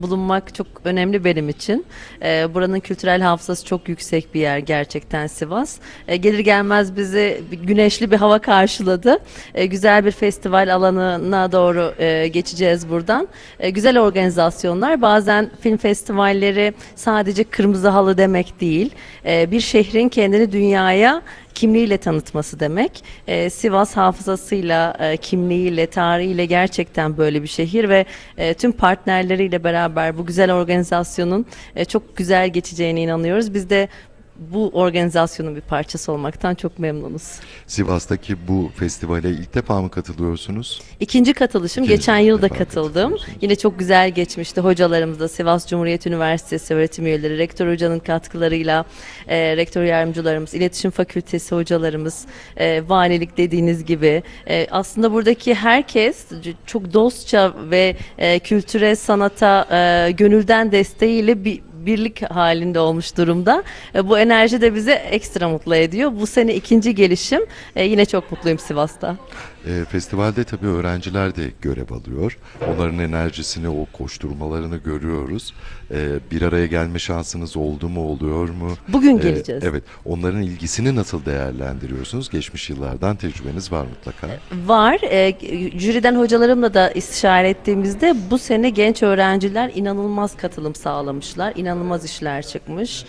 Bulunmak çok önemli benim için. Buranın kültürel hafızası çok yüksek bir yer gerçekten Sivas. Gelir gelmez bizi güneşli bir hava karşıladı. Güzel bir festival alanına doğru geçeceğiz buradan. Güzel organizasyonlar. Bazen film festivalleri sadece kırmızı halı demek değil. Bir şehrin kendini dünyaya kimliğiyle tanıtması demek. Sivas hafızasıyla, kimliğiyle, tarihiyle gerçekten böyle bir şehir ve tüm partnerleriyle beraber bu güzel organizasyonun çok güzel geçeceğine inanıyoruz. Biz de bu organizasyonun bir parçası olmaktan çok memnunuz. Sivas'taki bu festivale ilk defa mı katılıyorsunuz? İkinci katılışım. İkinci Geçen yıl da defa katıldım. katılıyorsunuz. Yine çok güzel geçmişti. Hocalarımız da Sivas Cumhuriyet Üniversitesi öğretim üyeleri, rektör hocanın katkılarıyla, rektör yardımcılarımız, iletişim fakültesi hocalarımız, valilik dediğiniz gibi. Aslında buradaki herkes çok dostça ve kültüre, sanata, gönülden desteğiyle birlik halinde olmuş durumda. Bu enerji de bizi ekstra mutlu ediyor. Bu sene ikinci gelişim. Yine çok mutluyum Sivas'ta. Festivalde tabii öğrenciler de görev alıyor. Onların enerjisini, o koşturmalarını görüyoruz. Bir araya gelme şansınız oldu mu, oluyor mu? Bugün geleceğiz. Evet. Onların ilgisini nasıl değerlendiriyorsunuz? Geçmiş yıllardan tecrübeniz var mutlaka. Var. Jüriden hocalarımla da istişare ettiğimizde bu sene genç öğrenciler inanılmaz katılım sağlamışlar. İnanılmaz işler çıkmış.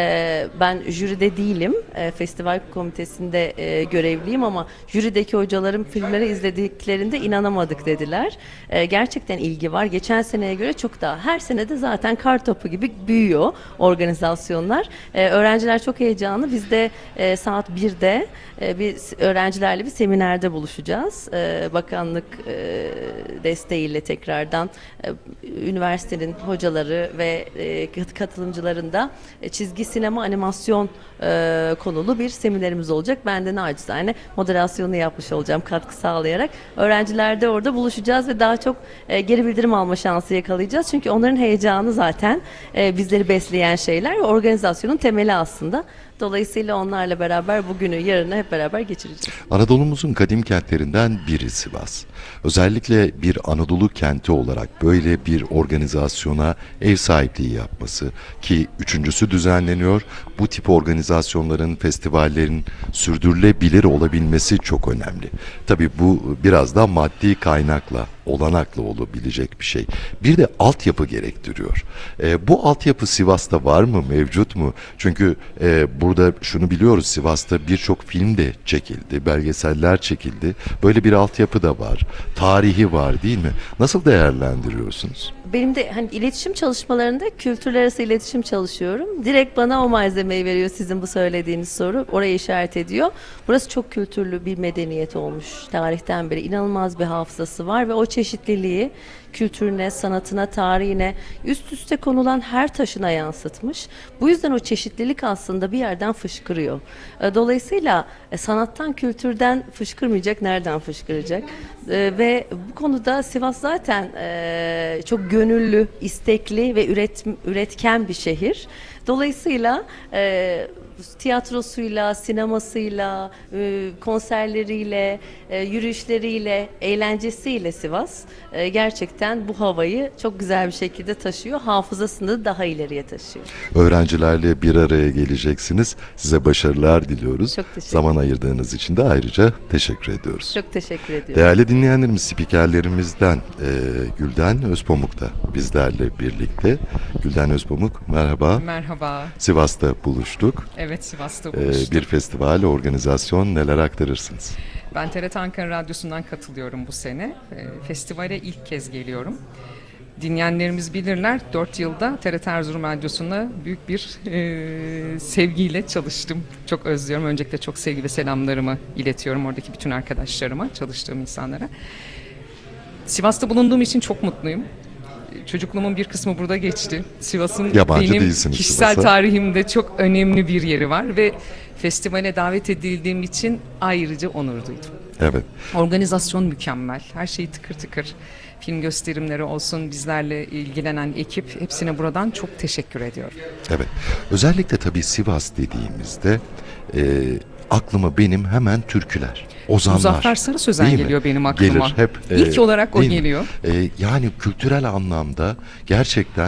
Ben jüride değilim. Festival komitesinde görevliyim ama jürideki hocalarım filmleri izlediklerinde inanamadık dediler. Gerçekten ilgi var. Geçen seneye göre çok daha. Her sene de zaten kar topu gibi büyüyor organizasyonlar. Öğrenciler çok heyecanlı. Biz de saat 1'de öğrencilerle bir seminerde buluşacağız. Bakanlık desteğiyle tekrardan üniversitenin hocaları ve katılımcıların da çizgi sinema animasyon konulu bir seminerimiz olacak. Ben de nacizane moderasyonu yapmış olacağım katkı sağlayarak. Öğrenciler de orada buluşacağız ve daha çok geri bildirim alma şansı yakalayacağız. Çünkü onların heyecanı zaten bizleri besleyen şeyler ve organizasyonun temeli aslında. Dolayısıyla onlarla beraber bugünü, yarını hep beraber geçireceğiz. Anadolu'muzun kadim kentlerinden biri Sivas. Özellikle bir Anadolu kenti olarak böyle bir organizasyona ev sahipliği yapması ki üçüncüsü düzenleniyor. Bu tip organizasyonların, festivallerin sürdürülebilir olabilmesi çok önemli. Tabii bu biraz da maddi kaynakla, olanakla olabilecek bir şey. Bir de altyapı gerektiriyor. Bu altyapı Sivas'ta var mı, mevcut mu? Çünkü burada şunu biliyoruz, Sivas'ta birçok film de çekildi, belgeseller çekildi. Böyle bir altyapı da var, tarihi var değil mi? Nasıl değerlendiriyorsunuz? Benim de hani iletişim çalışmalarında kültürler arası iletişim çalışıyorum. Direkt bana o malzemeyi veriyor sizin bu söylediğiniz soru. Oraya işaret ediyor. Burası çok kültürlü bir medeniyet olmuş. Tarihten beri inanılmaz bir hafızası var ve o çeşitliliği kültürüne, sanatına, tarihine, üst üste konulan her taşına yansıtmış. Bu yüzden o çeşitlilik aslında bir yerden fışkırıyor. Dolayısıyla sanattan, kültürden fışkırmayacak, nereden fışkıracak? Ve bu konuda Sivas zaten çok gönüllü, istekli ve üretken bir şehir. Dolayısıyla tiyatrosuyla, sinemasıyla, konserleriyle, yürüyüşleriyle, eğlencesiyle Sivas gerçekten bu havayı çok güzel bir şekilde taşıyor. Hafızasını da daha ileriye taşıyor. Öğrencilerle bir araya geleceksiniz. Size başarılar diliyoruz. Çok teşekkür Zaman ayırdığınız için de ayrıca teşekkür ediyoruz. Çok teşekkür ediyorum. Değerli dinleyenlerimiz, spikerlerimizden Gülden Özpamuk da bizlerle birlikte. Gülden Özpamuk, merhaba. Merhaba. Sivas'ta buluştuk. Evet, Sivas'ta buluştuk. Bir festival, organizasyon, neler aktarırsınız? Ben TRT Ankara Radyosu'ndan katılıyorum bu sene. Festivale ilk kez geliyorum. Dinleyenlerimiz bilirler, 4 yılda TRT Erzurum Radyosu'na büyük bir sevgiyle çalıştım. Çok özlüyorum. Öncelikle çok sevgi ve selamlarımı iletiyorum oradaki bütün arkadaşlarıma, çalıştığım insanlara. Sivas'ta bulunduğum için çok mutluyum. Çocukluğumun bir kısmı burada geçti. Sivas'ın benim kişisel tarihimde çok önemli bir yeri var ve festivale davet edildiğim için ayrıca onur duydum. Evet. Organizasyon mükemmel. Her şey tıkır tıkır. Film gösterimleri olsun, bizlerle ilgilenen ekip, hepsine buradan çok teşekkür ediyorum. Evet. Özellikle tabii Sivas dediğimizde aklıma benim hemen türküler, ozanlar. Muzaffer Sarı Sözen Değil mi? geliyor benim aklıma. Gelir hep. İlk olarak o değil mi? geliyor. Yani kültürel anlamda gerçekten